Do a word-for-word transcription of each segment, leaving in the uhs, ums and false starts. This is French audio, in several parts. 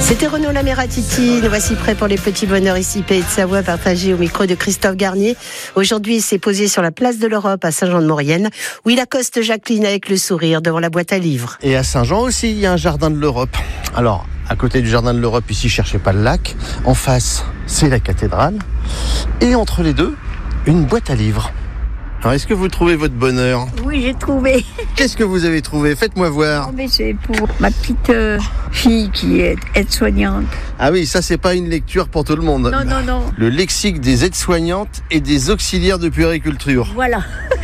C'était Renaud Lamératiti. Nous voici prêts pour les petits bonheurs ici, Pays de Savoie, partagés au micro de Christophe Garnier. Aujourd'hui, il s'est posé sur la place de l'Europe à Saint-Jean-de-Maurienne, où il accoste Jacqueline avec le sourire devant la boîte à livres. Et à Saint-Jean aussi, il y a un jardin de l'Europe. Alors, à côté du jardin de l'Europe, ici, cherchez pas le lac. En face, c'est la cathédrale. Et entre les deux, une boîte à livres. Alors, est-ce que vous trouvez votre bonheur ? Oui, j'ai trouvé. Qu'est-ce que vous avez trouvé ? Faites-moi voir. Non, mais c'est pour ma petite euh, fille qui est aide-soignante. Ah oui, ça, c'est pas une lecture pour tout le monde. Non, non, non. Le lexique des aides-soignantes et des auxiliaires de puériculture. Voilà.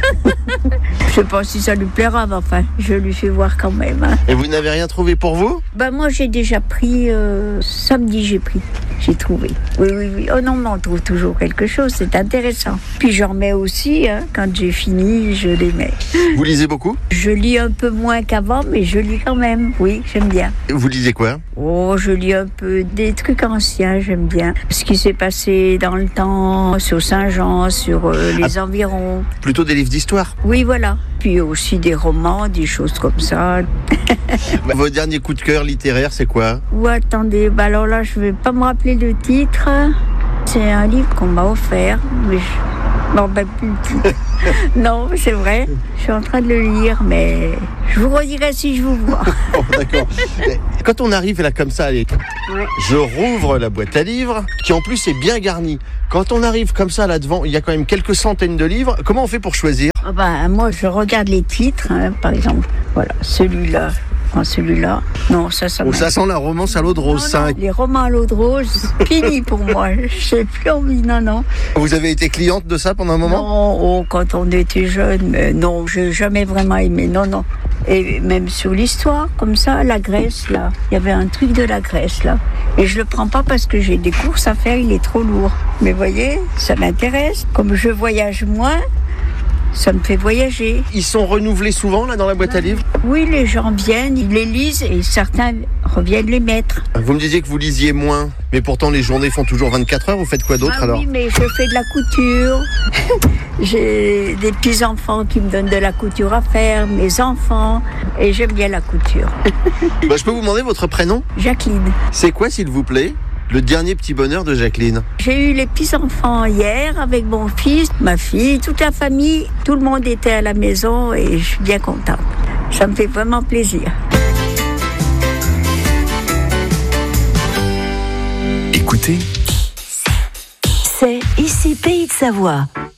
Je sais pas si ça lui plaira, mais enfin, je lui fais voir quand même. Hein. Et vous n'avez rien trouvé pour vous ? Ben moi, j'ai déjà pris, euh, samedi, j'ai pris. J'ai trouvé. Oui, oui, oui. Oh non, mais on trouve toujours quelque chose, c'est intéressant. Puis j'en remets aussi, hein, quand j'ai fini, je les mets. Vous lisez beaucoup ? Je lis un peu moins qu'avant, mais je lis quand même. Oui, j'aime bien. Vous lisez quoi ? Oh, je lis un peu des trucs anciens, j'aime bien. Ce qui s'est passé dans le temps, sur Saint-Jean, sur euh, les ah, environs. Plutôt des livres d'histoire ? Oui, voilà. Puis aussi des romans, des choses comme ça. Votre dernier coup de cœur littéraire, c'est quoi ? Ou attendez, bah alors là, je vais pas me rappeler le titre. C'est un livre qu'on m'a offert, mais je m'en rappelle plus le titre. Non, c'est vrai. Je suis en train de le lire, mais je vous redirai si je vous vois. Bon, d'accord. Quand on arrive là comme ça, allez, ouais. Je rouvre la boîte à livres, qui en plus est bien garnie. Quand on arrive comme ça là devant, il y a quand même quelques centaines de livres. Comment on fait pour choisir ? Ah bah, moi, je regarde les titres, hein, par exemple. Voilà, celui-là. Prends celui-là. Non, ça, ça. Oh, ça sent la romance à l'eau de rose. Non, cinq. Non, les romans à l'eau de rose, fini pour moi. Je n'ai plus envie, non, non. Vous avez été cliente de ça pendant un moment ? Non, oh, quand on était jeune, mais non, je n'ai jamais vraiment aimé. Non, non. Et même sur l'histoire, comme ça, la Grèce, là. Il y avait un truc de la Grèce, là. Et je le prends pas parce que j'ai des courses à faire, il est trop lourd. Mais voyez, ça m'intéresse. Comme je voyage moins, ça me fait voyager. Ils sont renouvelés souvent là dans la boîte à livres ? Oui, les gens viennent, ils les lisent et certains reviennent les mettre. Vous me disiez que vous lisiez moins, mais pourtant les journées font toujours vingt-quatre heures, vous faites quoi d'autre ah, alors ? Oui, mais je fais de la couture. J'ai des petits-enfants qui me donnent de la couture à faire, mes enfants, et j'aime bien la couture. Bah, je peux vous demander votre prénom ? Jacqueline. C'est quoi s'il vous plaît ? Le dernier petit bonheur de Jacqueline. J'ai eu les petits-enfants hier avec mon fils, ma fille, toute la famille. Tout le monde était à la maison et je suis bien contente. Ça me fait vraiment plaisir. Écoutez, c'est ici Pays de Savoie.